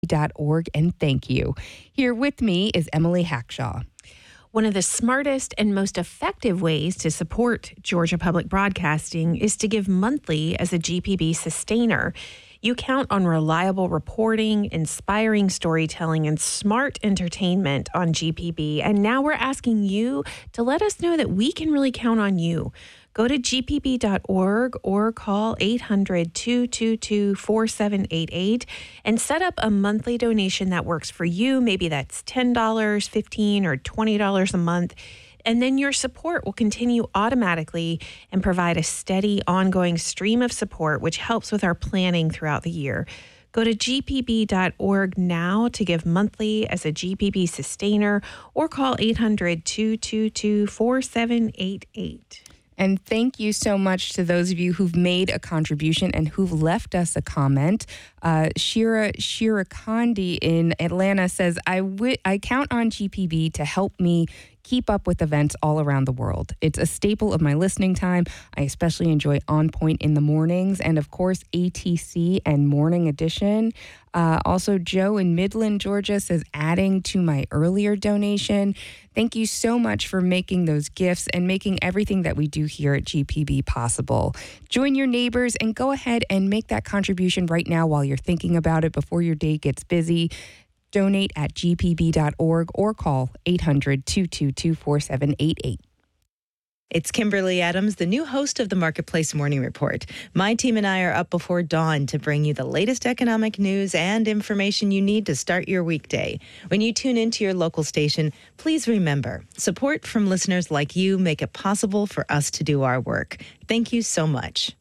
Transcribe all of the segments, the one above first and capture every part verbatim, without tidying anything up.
dot org, and thank you. Here with me is Emily Hackshaw. One of the smartest and most effective ways to support Georgia Public Broadcasting is to give monthly as a G P B sustainer. You count on reliable reporting, inspiring storytelling, and smart entertainment on G P B. And now we're asking you to let us know that we can really count on you. Go to G P B dot org or call eight hundred, two two two, four seven eight eight and set up a monthly donation that works for you. Maybe that's ten dollars, fifteen dollars, or twenty dollars a month. And then your support will continue automatically and provide a steady, ongoing stream of support, which helps with our planning throughout the year. Go to G P B dot org now to give monthly as a G P B sustainer or call eight hundred, two two two, four seven eight eight. And thank you so much to those of you who've made a contribution and who've left us a comment. Uh, Shira Shirakandi in Atlanta says, I, w- I count on G P B to help me keep up with events all around the world. It's a staple of my listening time. I especially enjoy On Point in the mornings and, of course, A T C and Morning Edition. Uh, also, Joe in Midland, Georgia says, adding to my earlier donation. Thank you so much for making those gifts and making everything that we do here at G P B possible. Join your neighbors and go ahead and make that contribution right now while you're thinking about it before your day gets busy. Donate at G P B dot org or call eight hundred, two two two, four seven eight eight. It's Kimberly Adams, the new host of the Marketplace Morning Report. My team and I are up before dawn to bring you the latest economic news and information you need to start your weekday. When you tune into your local station, please remember, support from listeners like you make it possible for us to do our work. Thank you so much.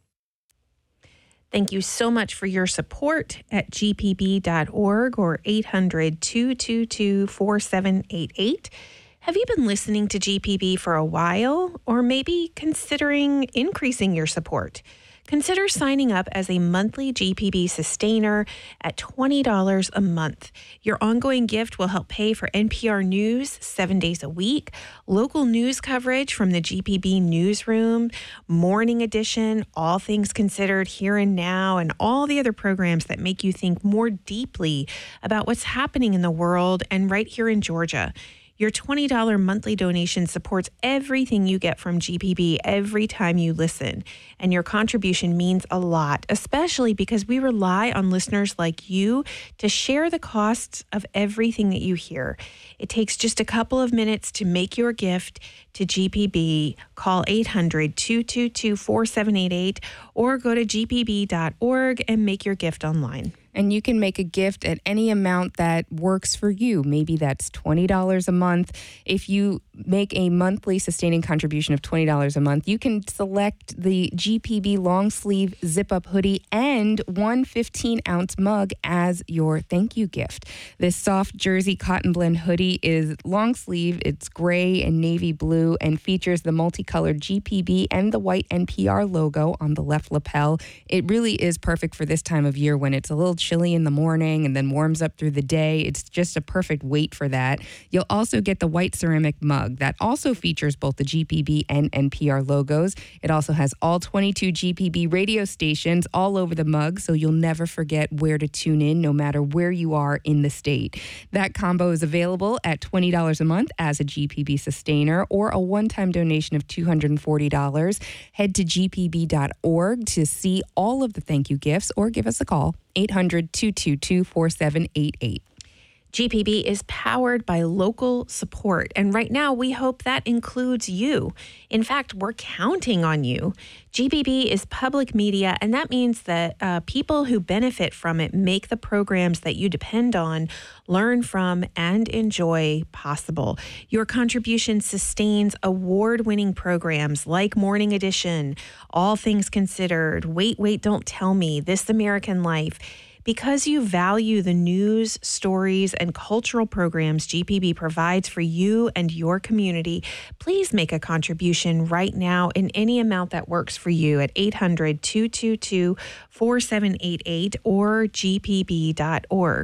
Thank you so much for your support at G P B dot org or eight hundred, two two two, four seven eight eight. Have you been listening to G P B for a while or maybe considering increasing your support? Consider signing up as a monthly G P B sustainer at twenty dollars a month. Your ongoing gift will help pay for N P R News seven days a week, local news coverage from the G P B newsroom, Morning Edition, All Things Considered, Here and Now, and all the other programs that make you think more deeply about what's happening in the world and right here in Georgia. Your twenty dollars monthly donation supports everything you get from G P B every time you listen. And your contribution means a lot, especially because we rely on listeners like you to share the costs of everything that you hear. It takes just a couple of minutes to make your gift to G P B. Call eight hundred, two two two, four seven eight eight or go to G P B dot org and make your gift online. And you can make a gift at any amount that works for you. Maybe that's twenty dollars a month. If you make a monthly sustaining contribution of twenty dollars a month, you can select the G P B long sleeve zip up hoodie and one fifteen ounce mug as your thank you gift. This soft jersey cotton blend hoodie is long sleeve. It's gray and navy blue and features the multicolored G P B and the white N P R logo on the left lapel. It really is perfect for this time of year when it's a little chilly in the morning and then warms up through the day. It's just a perfect weight for that. You'll also get the white ceramic mug that also features both the G P B and N P R logos. It also has all twenty-two G P B radio stations all over the mug, so you'll never forget where to tune in no matter where you are in the state. That combo is available at twenty dollars a month as a G P B sustainer or a one-time donation of two hundred forty dollars. Head to G P B dot org to see all of the thank you gifts or give us a call, eight hundred, two two two, four seven eight eight. G P B is powered by local support, and right now we hope that includes you. In fact, we're counting on you. G P B is public media, and that means that uh, people who benefit from it make the programs that you depend on, learn from, and enjoy possible. Your contribution sustains award-winning programs like Morning Edition, All Things Considered, Wait, Wait, Don't Tell Me, This American Life. Because you value the news, stories, and cultural programs G P B provides for you and your community, please make a contribution right now in any amount that works for you at eight hundred, two two two, four seven eight eight or G P B dot org.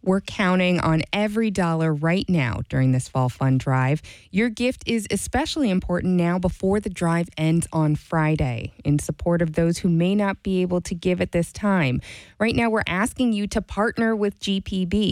We're counting on every dollar right now during this Fall Fund Drive. Your gift is especially important now before the drive ends on Friday in support of those who may not be able to give at this time. Right now, we're asking you to partner with G P B.